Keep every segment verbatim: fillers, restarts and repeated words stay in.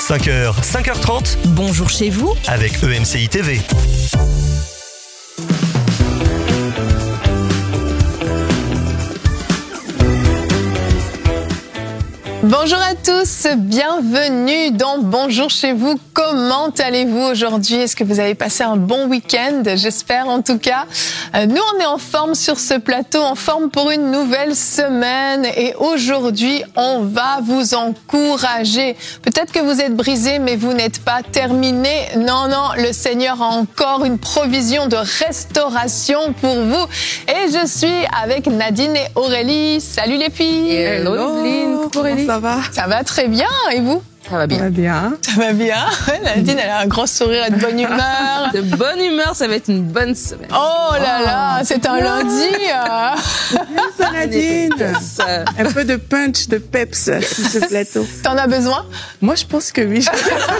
cinq heures, cinq heures trente. Bonjour chez vous avec E M C I T V. Bonjour à tous, bienvenue dans Bonjour chez vous. Comment allez-vous aujourd'hui? Est-ce que vous avez passé un bon week-end? J'espère en tout cas. Nous, on est en forme sur ce plateau, en forme pour une nouvelle semaine. Et aujourd'hui, on va vous encourager. Peut-être que vous êtes brisé, mais vous n'êtes pas terminé. Non, non, le Seigneur a encore une provision de restauration pour vous. Et je suis avec Nadine et Aurélie. Salut les filles! Hello, Evelyne, coucou Aurélie. Ça va? Ça va très bien, et vous? Ça va bien. Ça va bien. Ça va bien. Nadine, elle a un gros sourire et de bonne humeur. De bonne humeur, ça va être une bonne semaine. Oh là là, oh, c'est un bien. lundi. Euh... Yes, Nadine. Yes. Un peu de punch, de peps sur ce plateau. T'en as besoin? Moi, je pense que oui. Ça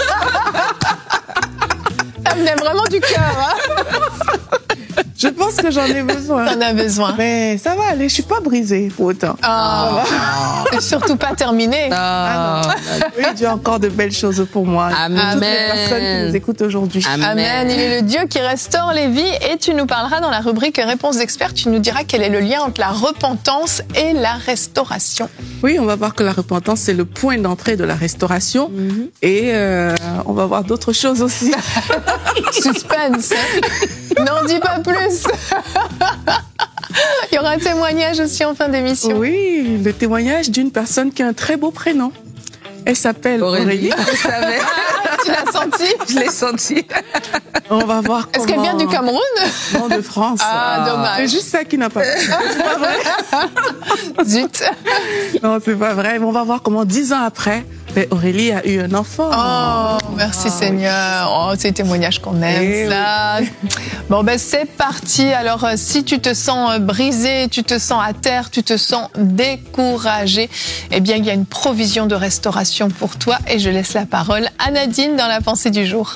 venait vraiment du cœur. Hein. Je pense que j'en ai besoin. T'en as besoin. Mais ça va aller, je suis pas brisée pour autant. Oh. C'est surtout pas terminé. Oh. Ah non. Oui, Dieu a encore de belles choses pour moi. Amen. Toutes les personnes qui nous écoutent aujourd'hui. Amen. Amen. Il est le Dieu qui restaure les vies et tu nous parleras dans la rubrique Réponse d'experts. Tu nous diras quel est le lien entre la repentance et la restauration. Oui, on va voir que la repentance, c'est le point d'entrée de la restauration. Mm-hmm. Et euh, on va voir d'autres choses aussi. Suspense. N'en dis pas plus. Il y aura un témoignage aussi en fin d'émission. Oui, le témoignage d'une personne qui a un très beau prénom. Elle s'appelle Aurélie. Aurélie. Je savais. Ah, tu l'as senti? Je l'ai senti. On va voir comment... Est-ce qu'elle vient du Cameroun? Non, de France. Ah, dommage. C'est juste ça qui n'a pas... C'est pas vrai. Zut. Non, c'est pas vrai. Mais on va voir comment, dix ans après, ben, Aurélie a eu un enfant. Oh, merci ah, Seigneur. Oui. Oh, c'est les témoignages qu'on aime, Et ça. Oui. Bon, ben, c'est parti. Alors, si tu te sens brisé, tu te sens à terre, tu te sens découragé, eh bien, il y a une provision de restauration pour toi. Et je laisse la parole à Nadine dans la pensée du jour.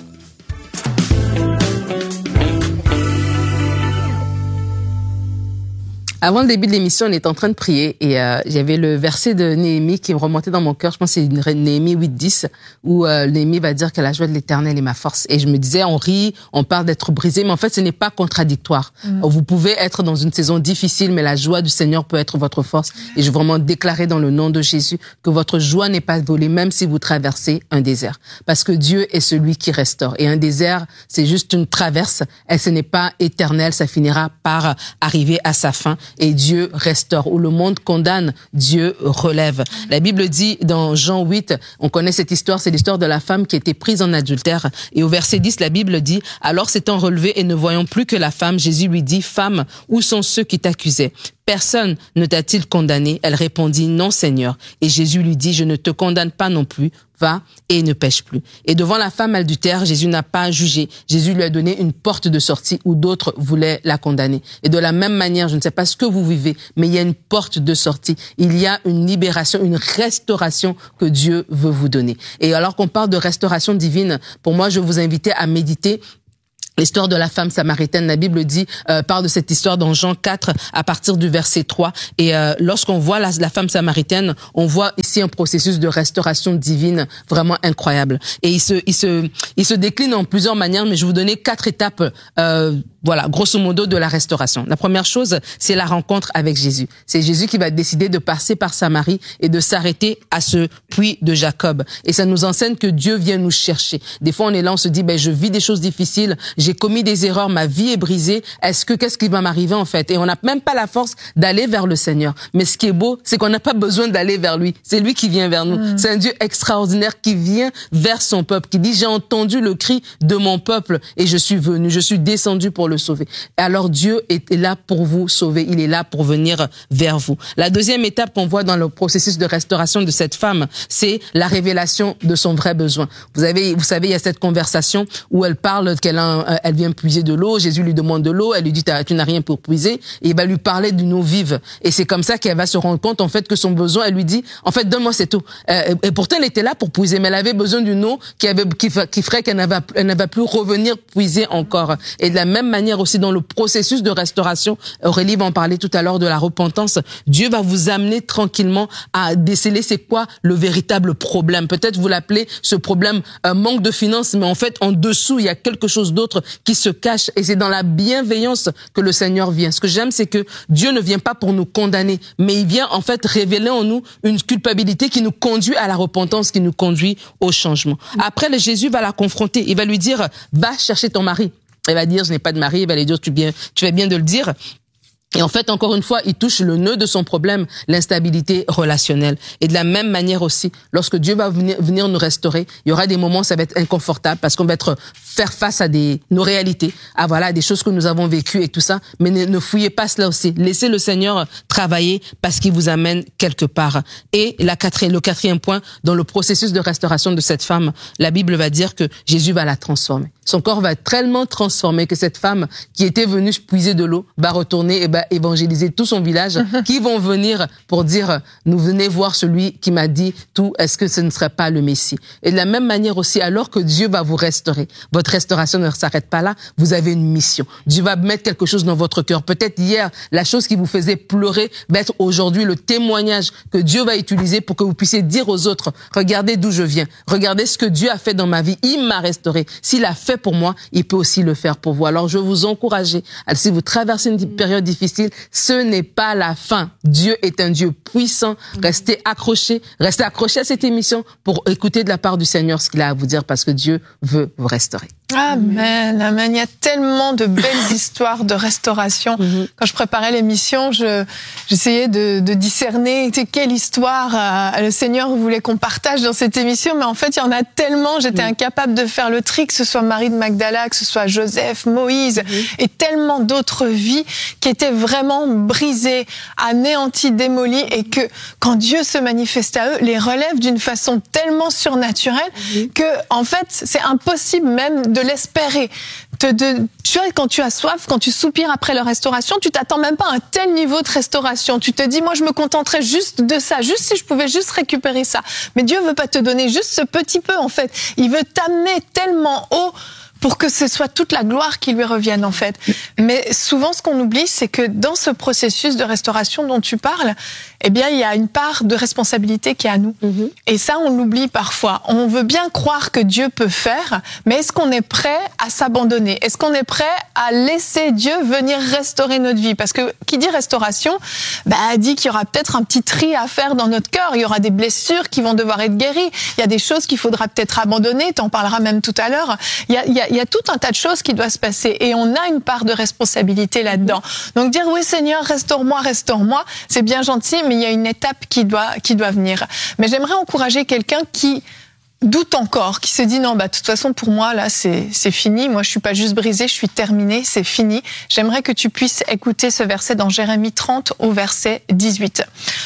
Avant le début de l'émission, on était en train de prier et euh, j'avais le verset de Néhémie qui me remontait dans mon cœur. Je pense que c'est Néhémie huit dix où euh, Néhémie va dire que la joie de l'Éternel est ma force. Et je me disais, on rit, on parle d'être brisé, mais en fait, ce n'est pas contradictoire. Mmh. Vous pouvez être dans une saison difficile, mais la joie du Seigneur peut être votre force. Et je veux vraiment déclarer dans le nom de Jésus que votre joie n'est pas volée, même si vous traversez un désert. Parce que Dieu est celui qui restaure. Et un désert, c'est juste une traverse. Et ce n'est pas éternel, ça finira par arriver à sa fin. Et Dieu restaure. Où le monde condamne, Dieu relève. La Bible dit dans Jean huit, on connaît cette histoire, c'est l'histoire de la femme qui était prise en adultère. Et au verset dix, la Bible dit, alors s'étant relevé et ne voyant plus que la femme, Jésus lui dit, femme, où sont ceux qui t'accusaient? Personne ne t'a-t-il condamné? Elle répondit, non Seigneur. Et Jésus lui dit, je ne te condamne pas non plus. Va et ne pêche plus. Et devant la femme adultère, Jésus n'a pas jugé. Jésus lui a donné une porte de sortie où d'autres voulaient la condamner. Et de la même manière, je ne sais pas ce que vous vivez, mais il y a une porte de sortie. Il y a une libération, une restauration que Dieu veut vous donner. Et alors qu'on parle de restauration divine, pour moi, je vous invite à méditer l'histoire de la femme samaritaine. La Bible dit, euh, parle de cette histoire dans Jean quatre à partir du verset trois. Et euh, lorsqu'on voit la, la femme samaritaine, on voit ici un processus de restauration divine vraiment incroyable. Et il se, il se, il se décline en plusieurs manières, mais je vais vous donner quatre étapes, euh, voilà, grosso modo, de la restauration. La première chose, c'est la rencontre avec Jésus. C'est Jésus qui va décider de passer par Samarie et de s'arrêter à ce puits de Jacob. Et ça nous enseigne que Dieu vient nous chercher. Des fois, on est là, on se dit, ben, je vis des choses difficiles, j'ai commis des erreurs, ma vie est brisée. Est-ce que, qu'est-ce qui va m'arriver, en fait? Et on n'a même pas la force d'aller vers le Seigneur. Mais ce qui est beau, c'est qu'on n'a pas besoin d'aller vers lui. C'est lui qui vient vers nous. Mmh. C'est un Dieu extraordinaire qui vient vers son peuple, qui dit, j'ai entendu le cri de mon peuple et je suis venu, je suis descendu pour le sauver. Et alors Dieu est là pour vous sauver. Il est là pour venir vers vous. La deuxième étape qu'on voit dans le processus de restauration de cette femme, c'est la révélation de son vrai besoin. Vous avez, vous savez, il y a cette conversation où elle parle qu'elle a un, elle vient puiser de l'eau, Jésus lui demande de l'eau, elle lui dit tu n'as rien pour puiser, et il va lui parler d'une eau vive. Et c'est comme ça qu'elle va se rendre compte en fait que son besoin, elle lui dit en fait donne-moi cette eau. Euh, et pourtant elle était là pour puiser, mais elle avait besoin d'une eau qui avait qui, qui ferait qu'elle n'avait elle n'avait plus revenir puiser encore. Et de la même manière aussi dans le processus de restauration, Aurélie va en parler tout à l'heure de la repentance. Dieu va vous amener tranquillement à déceler c'est quoi le véritable problème. Peut-être vous l'appelez ce problème euh, manque de finances, mais en fait en dessous il y a quelque chose d'autre qui se cache, et c'est dans la bienveillance que le Seigneur vient. Ce que j'aime, c'est que Dieu ne vient pas pour nous condamner, mais il vient en fait révéler en nous une culpabilité qui nous conduit à la repentance, qui nous conduit au changement. Après, le Jésus va la confronter, il va lui dire va chercher ton mari. Elle va dire je n'ai pas de mari, il va lui dire tu bien tu fais bien de le dire. Et en fait, encore une fois, il touche le nœud de son problème, l'instabilité relationnelle. Et de la même manière aussi, lorsque Dieu va venir, venir nous restaurer, il y aura des moments où ça va être inconfortable parce qu'on va être faire face à des nos réalités, à voilà des choses que nous avons vécues et tout ça. Mais ne, ne fouillez pas cela aussi. Laissez le Seigneur travailler parce qu'il vous amène quelque part. Et la quatrième, le quatrième point, dans le processus de restauration de cette femme, la Bible va dire que Jésus va la transformer. Son corps va être tellement transformé que cette femme qui était venue puiser de l'eau va retourner et va évangéliser tout son village, qui vont venir pour dire nous venez voir celui qui m'a dit tout, est-ce que ce ne serait pas le Messie? Et de la même manière aussi, alors que Dieu va vous restaurer, votre restauration ne s'arrête pas là, vous avez une mission. Dieu va mettre quelque chose dans votre cœur. Peut-être hier, la chose qui vous faisait pleurer va être aujourd'hui le témoignage que Dieu va utiliser pour que vous puissiez dire aux autres, regardez d'où je viens, regardez ce que Dieu a fait dans ma vie, il m'a restauré. S'il a fait pour moi, il peut aussi le faire pour vous. Alors je veux vous encourager, si vous traversez une période difficile, ce n'est pas la fin. Dieu est un Dieu puissant. Restez accrochés, restez accrochés à cette émission pour écouter de la part du Seigneur ce qu'il a à vous dire, parce que Dieu veut vous restaurer. Amen, amen. Il y a tellement de belles histoires de restauration. Mm-hmm. Quand je préparais l'émission, je, j'essayais de, de discerner quelle histoire euh, le Seigneur voulait qu'on partage dans cette émission. Mais en fait, il y en a tellement. J'étais mm-hmm. incapable de faire le tri, que ce soit Marie de Magdala, que ce soit Joseph, Moïse, mm-hmm. et tellement d'autres vies qui étaient vraiment brisées, anéanties, démolies, et que quand Dieu se manifestait à eux, les relève d'une façon tellement surnaturelle mm-hmm. que, en fait, c'est impossible même de l'espérer. De, de, tu vois, quand tu as soif, quand tu soupires après la restauration, tu t'attends même pas à un tel niveau de restauration. Tu te dis, moi, je me contenterais juste de ça, juste si je pouvais juste récupérer ça. Mais Dieu veut pas te donner juste ce petit peu, en fait. Il veut t'amener tellement haut pour que ce soit toute la gloire qui lui revienne, en fait. Mais souvent, ce qu'on oublie, c'est que dans ce processus de restauration dont tu parles, eh bien, il y a une part de responsabilité qui est à nous. Mm-hmm. Et ça, on l'oublie parfois. On veut bien croire que Dieu peut faire, mais est-ce qu'on est prêt à s'abandonner? Est-ce qu'on est prêt à laisser Dieu venir restaurer notre vie? Parce que qui dit restauration, bah, dit qu'il y aura peut-être un petit tri à faire dans notre cœur. Il y aura des blessures qui vont devoir être guéries. Il y a des choses qu'il faudra peut-être abandonner. T'en parleras même tout à l'heure. Il y a, il y a, il y a tout un tas de choses qui doivent se passer. Et on a une part de responsabilité là-dedans. Donc dire, oui, Seigneur, restaure-moi, restaure-moi, c'est bien gentil, mais il y a une étape qui doit, qui doit venir. Mais j'aimerais encourager quelqu'un qui doute encore, qui se dit non, bah, de toute façon, pour moi, là, c'est, c'est fini. Moi, je suis pas juste brisée, je suis terminée, c'est fini. J'aimerais que tu puisses écouter ce verset dans Jérémie trente au verset dix-huit.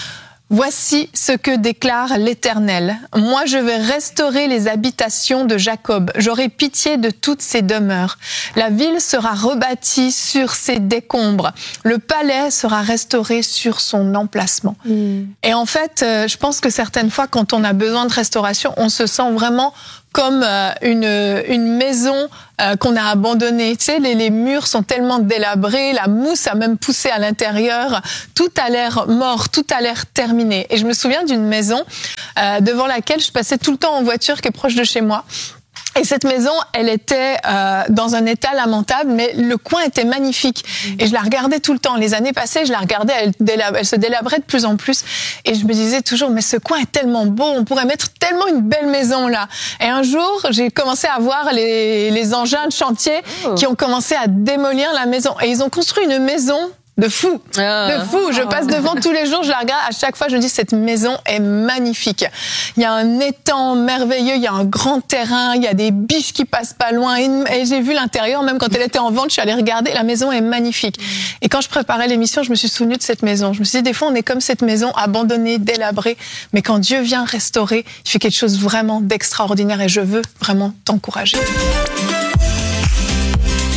Voici ce que déclare l'Éternel. Moi, je vais restaurer les habitations de Jacob. J'aurai pitié de toutes ses demeures. La ville sera rebâtie sur ses décombres. Le palais sera restauré sur son emplacement. Mm. Et en fait, euh, je pense que certaines fois, quand on a besoin de restauration, on se sent vraiment comme euh, une une maison euh, qu'on a abandonnée. Tu sais, les, les murs sont tellement délabrés, la mousse a même poussé à l'intérieur, tout a l'air mort, tout a l'air terminé. Et je me souviens d'une maison euh, devant laquelle je passais tout le temps en voiture, qui est proche de chez moi. Et cette maison, elle était euh, dans un état lamentable, mais le coin était magnifique. Et je la regardais tout le temps. Les années passées, je la regardais, elle, délab- elle se délabrait de plus en plus. Et je me disais toujours, mais ce coin est tellement beau, on pourrait mettre tellement une belle maison là. Et un jour, j'ai commencé à voir les, les engins de chantier oh. qui ont commencé à démolir la maison. Et ils ont construit une maison de fou, de fou. Je passe devant tous les jours, je la regarde. À chaque fois, je me dis, cette maison est magnifique. Il y a un étang merveilleux, il y a un grand terrain, il y a des biches qui passent pas loin. Et j'ai vu l'intérieur, même quand elle était en vente, je suis allée regarder. La maison est magnifique. Et quand je préparais l'émission, je me suis souvenue de cette maison. Je me suis dit, des fois, on est comme cette maison, abandonnée, délabrée. Mais quand Dieu vient restaurer, il fait quelque chose vraiment d'extraordinaire. Et je veux vraiment t'encourager.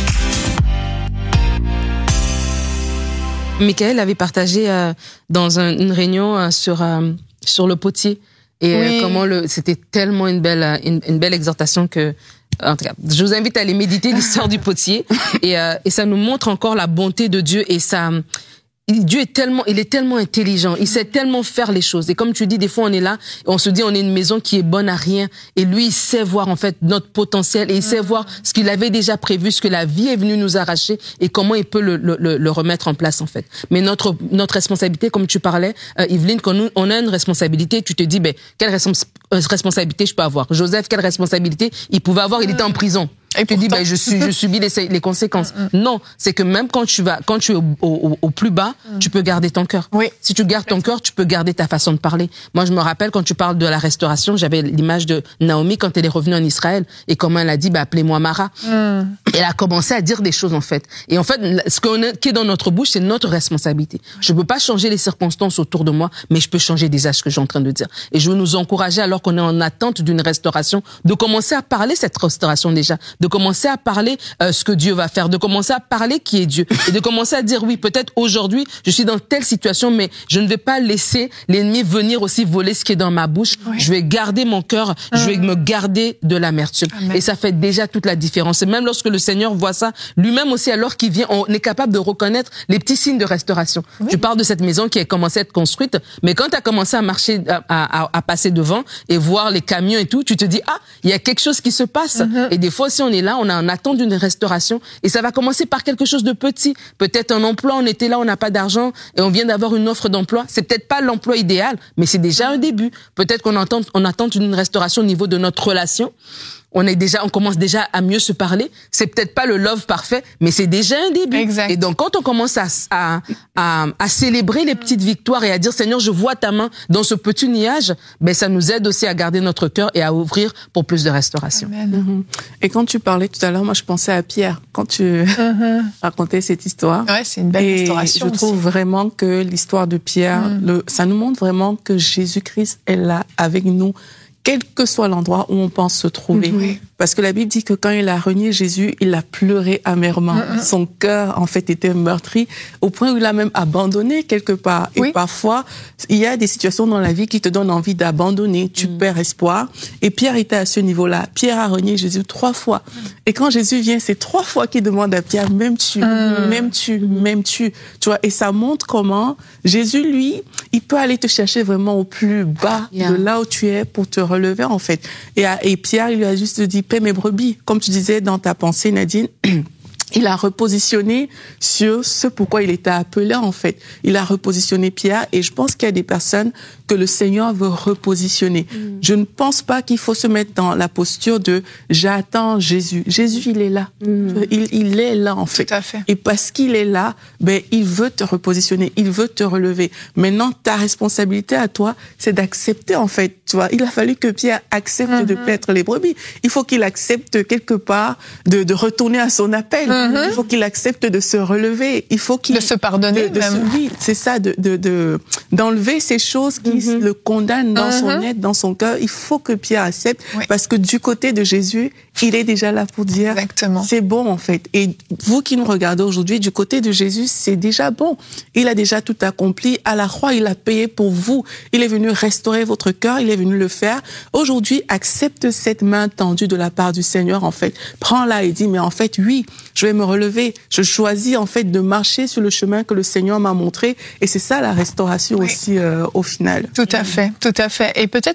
Michael avait partagé euh, dans un, une réunion euh, sur euh, sur le potier et Oui. euh, comment le c'était tellement une belle une, une belle exhortation que en tout cas, je vous invite à aller méditer l'histoire du potier et euh, et ça nous montre encore la bonté de Dieu et ça Dieu est tellement, il est tellement intelligent, il sait tellement faire les choses. Et comme tu dis, des fois on est là, et on se dit on est une maison qui est bonne à rien, et lui il sait voir en fait notre potentiel, et il sait voir ce qu'il avait déjà prévu, ce que la vie est venue nous arracher, et comment il peut le, le, le remettre en place en fait. Mais notre notre responsabilité, comme tu parlais, euh, Yveline, quand nous, on a une responsabilité, tu te dis ben quelle respons- responsabilité je peux avoir. Joseph, quelle responsabilité il pouvait avoir, il était en prison. Et tu dis, ben, je suis, je subis les, les conséquences. Mm-hmm. Non, c'est que même quand tu vas, quand tu es au, au, au plus bas, mm. tu peux garder ton cœur. Oui. Si tu gardes ton cœur, tu peux garder ta façon de parler. Moi, je me rappelle quand tu parles de la restauration, j'avais l'image de Naomi quand elle est revenue en Israël et comment elle a dit, bah, appelez-moi Mara. Mm. Elle a commencé à dire des choses, en fait. Et en fait, ce qu'on a, qui est dans notre bouche, c'est notre responsabilité. Je peux pas changer les circonstances autour de moi, mais je peux changer des actes que je suis en train de dire. Et je veux nous encourager, alors qu'on est en attente d'une restauration, de commencer à parler cette restauration déjà, de commencer à parler Euh, ce que Dieu va faire, de commencer à parler qui est Dieu et de commencer à dire oui, peut-être aujourd'hui je suis dans telle situation, mais je ne vais pas laisser l'ennemi venir aussi voler ce qui est dans ma bouche. Oui. Je vais garder mon cœur, mmh. je vais me garder de l'amertume. Amen. Et ça fait déjà toute la différence. Et même lorsque le Seigneur voit ça, lui-même aussi, alors qu'il vient, on est capable de reconnaître les petits signes de restauration. Oui. Tu parles de cette maison qui a commencé à être construite, mais quand tu as commencé à marcher, à, à, à passer devant et voir les camions et tout, tu te dis ah, il y a quelque chose qui se passe. Mmh. Et des fois, si on est là, on a en attente d'une restauration et ça va commencer par quelque chose de petit, peut-être un emploi, on était là, on n'a pas d'argent et on vient d'avoir une offre d'emploi, c'est peut-être pas l'emploi idéal, mais c'est déjà un début. Peut-être qu'on entend, on attend une restauration au niveau de notre relation. On est déjà, on commence déjà à mieux se parler. C'est peut-être pas le love parfait, mais c'est déjà un début. Exact. Et donc, quand on commence à, à, à, à célébrer les petites victoires et à dire, Seigneur, je vois ta main dans ce petit nuage, ben, ça nous aide aussi à garder notre cœur et à ouvrir pour plus de restauration. Amen. Mm-hmm. Et quand tu parlais tout à l'heure, moi, je pensais à Pierre, quand tu mm-hmm. racontais cette histoire. Ouais, c'est une belle et restauration. Je trouve aussi. vraiment que l'histoire de Pierre, mm. le, ça nous montre vraiment que Jésus-Christ est là avec nous, quel que soit l'endroit où on pense se trouver. Oui. Parce que la Bible dit que quand il a renié Jésus, il a pleuré amèrement. Mm-hmm. Son cœur, en fait, était meurtri au point où il a même abandonné quelque part. Oui. Et parfois, il y a des situations dans la vie qui te donnent envie d'abandonner. Tu mm. perds espoir. Et Pierre était à ce niveau-là. Pierre a renié Jésus trois fois. Mm. Et quand Jésus vient, c'est trois fois qu'il demande à Pierre, m'aimes-tu, mm. m'aimes-tu, m'aimes-tu. Tu vois, et ça montre comment Jésus, lui, il peut aller te chercher vraiment au plus bas yeah. de là où tu es pour te relever, en fait. Et, à, et Pierre, il lui a juste dit, paie mes brebis. Comme tu disais dans ta pensée, Nadine, il a repositionné sur ce pourquoi il était appelé, en fait. Il a repositionné Pierre, et je pense qu'il y a des personnes que le Seigneur veut repositionner. Mm. Je ne pense pas qu'il faut se mettre dans la posture de « j'attends Jésus ». Jésus, il est là. Mm. Il, il est là, en fait. Tout à fait. Et parce qu'il est là, ben, il veut te repositionner, il veut te relever. Maintenant, ta responsabilité à toi, c'est d'accepter, en fait. Tu vois, il a fallu que Pierre accepte mm-hmm. de paître les brebis. Il faut qu'il accepte quelque part de, de retourner à son appel. Mm-hmm. Il faut qu'il accepte de se relever. Il faut qu'il... De se pardonner, de, de même. Se, oui, c'est ça, de, de, de, d'enlever ces choses qui mm-hmm. le condamnent dans mm-hmm. son être, dans son cœur. Il faut que Pierre accepte, oui. parce que du côté de Jésus, il est déjà là pour dire, Exactement. C'est bon, en fait. Et vous qui nous regardez aujourd'hui, du côté de Jésus, c'est déjà bon. Il a déjà tout accompli. À la croix, il a payé pour vous. Il est venu restaurer votre cœur. Il est venu le faire. Aujourd'hui, accepte cette main tendue de la part du Seigneur, en fait. Prends-la et dis, mais en fait, oui, je vais me relever. Je choisis, en fait, de marcher sur le chemin que le Seigneur m'a montré. Et c'est ça, la restauration oui. aussi, euh, au final. Tout à fait, tout à fait. Et peut-être